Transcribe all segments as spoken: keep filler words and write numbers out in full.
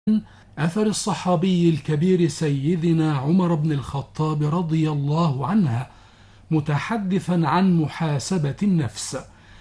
أثر الصحابي الكبير سيدنا عمر بن الخطاب رضي الله عنه متحدثا عن محاسبة النفس.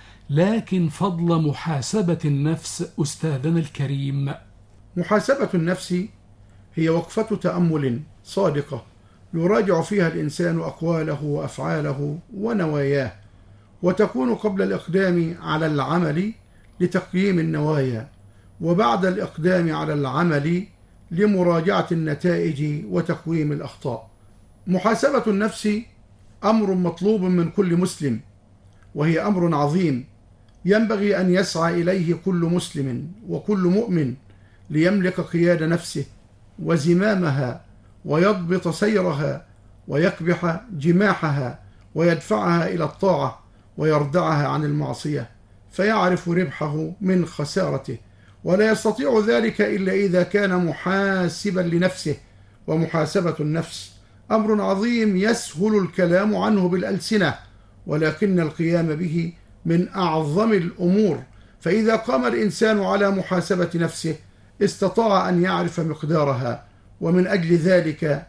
لكن فضل محاسبة النفس أستاذنا الكريم. محاسبة النفس هي وقفة تأمل صادقة يراجع فيها الإنسان أقواله وأفعاله ونواياه، وتكون قبل الإقدام على العمل لتقييم النوايا، وبعد الإقدام على العمل لمراجعة النتائج وتقويم الأخطاء. محاسبة النفس أمر مطلوب من كل مسلم، وهي أمر عظيم ينبغي أن يسعى إليه كل مسلم وكل مؤمن ليملك قيادة نفسه وزمامها، ويضبط سيرها، ويكبح جماحها، ويدفعها إلى الطاعة، ويردعها عن المعصية، فيعرف ربحه من خسارته. ولا يستطيع ذلك إلا إذا كان محاسبا لنفسه. ومحاسبة النفس أمر عظيم يسهل الكلام عنه بالألسنة، ولكن القيام به من أعظم الأمور. فإذا قام الإنسان على محاسبة نفسه استطاع أن يعرف مقدارها. ومن أجل ذلك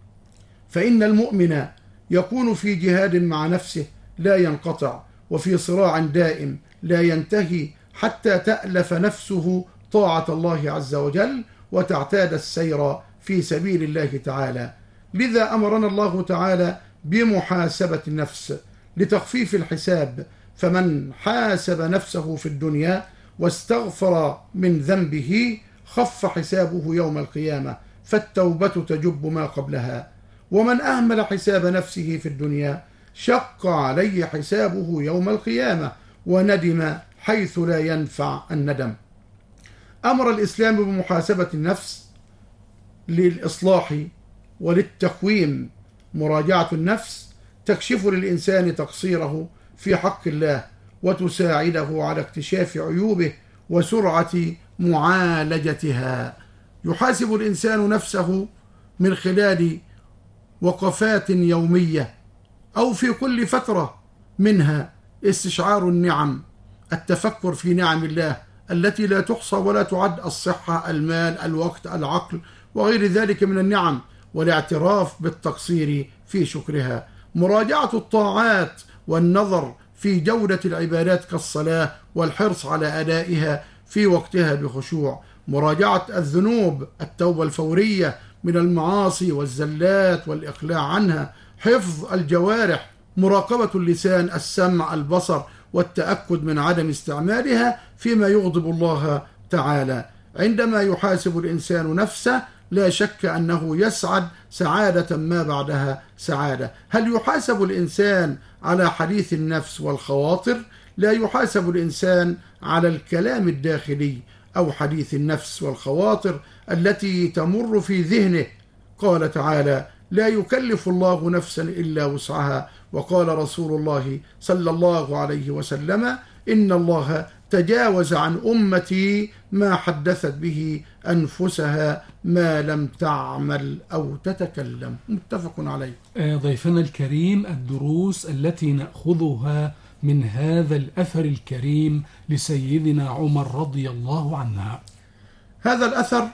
فإن المؤمن يكون في جهاد مع نفسه لا ينقطع، وفي صراع دائم لا ينتهي، حتى تألف نفسه طاعة الله عز وجل وتعتاد السير في سبيل الله تعالى. لذا أمرنا الله تعالى بمحاسبة النفس لتخفيف الحساب. فمن حاسب نفسه في الدنيا واستغفر من ذنبه خف حسابه يوم القيامة، فالتوبة تجب ما قبلها. ومن أهمل حساب نفسه في الدنيا شق عليه حسابه يوم القيامة، وندم حيث لا ينفع الندم. أمر الإسلام بمحاسبة النفس للإصلاح وللتقويم. مراجعة النفس تكشف للإنسان تقصيره في حق الله، وتساعده على اكتشاف عيوبه وسرعة معالجتها. يحاسب الإنسان نفسه من خلال وقفات يومية أو في كل فترة، منها استشعار النعم، التفكر في نعم الله التي لا تحصى ولا تعد، الصحة، المال، الوقت، العقل، وغير ذلك من النعم، والاعتراف بالتقصير في شكرها. مراجعة الطاعات والنظر في جودة العبادات كالصلاة والحرص على أدائها في وقتها بخشوع. مراجعة الذنوب، التوبة الفورية من المعاصي والزلات والإقلاع عنها. حفظ الجوارح، مراقبة اللسان، السمع، البصر، والتأكد من عدم استعمالها فيما يغضب الله تعالى. عندما يحاسب الإنسان نفسه لا شك أنه يسعد سعادة ما بعدها سعادة. هل يحاسب الإنسان على حديث النفس والخواطر؟ لا، يحاسب الإنسان على الكلام الداخلي أو حديث النفس والخواطر التي تمر في ذهنه. قال تعالى: لا يكلف الله نفسا إلا وسعها. وقال رسول الله صلى الله عليه وسلم: إن الله تجاوز عن أمتي ما حدثت به أنفسها ما لم تعمل أو تتكلم. متفق عليه. ضيفنا الكريم، الدروس التي نأخذها من هذا الأثر الكريم لسيدنا عمر رضي الله عنه. هذا الأثر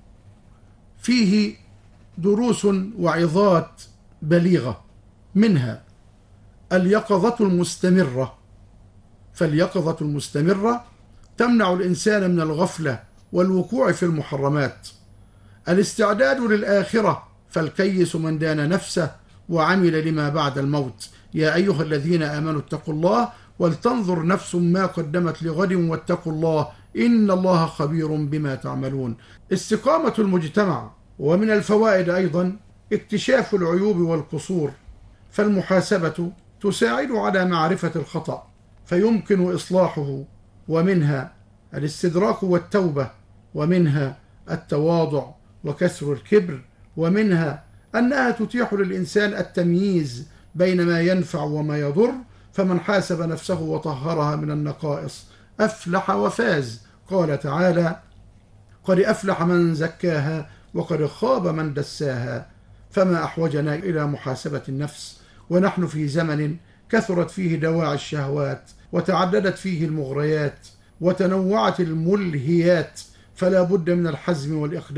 فيه دروس وعظات بليغة، منها اليقظة المستمرة. فاليقظة المستمرة تمنع الإنسان من الغفلة والوقوع في المحرمات. الاستعداد للآخرة، فالكيس من دان نفسه وعمل لما بعد الموت. يا أيها الذين آمنوا اتقوا الله ولتنظر نفس ما قدمت لغد واتقوا الله إن الله خبير بما تعملون. استقامة المجتمع. ومن الفوائد أيضا اكتشاف العيوب والقصور، فالمحاسبة تساعد على معرفة الخطأ فيمكن إصلاحه. ومنها الاستدراك والتوبة، ومنها التواضع وكسر الكبر، ومنها أنها تتيح للإنسان التمييز بين ما ينفع وما يضر. فمن حاسب نفسه وطهرها من النقائص أفلح وفاز. قال تعالى: قد أفلح من زكاها وقد خاب من دساها. فما أحوجنا إلى محاسبة النفس ونحن في زمن كثرت فيه دواعي الشهوات، وتعددت فيه المغريات، وتنوعت الملهيات، فلا بد من الحزم والإقدام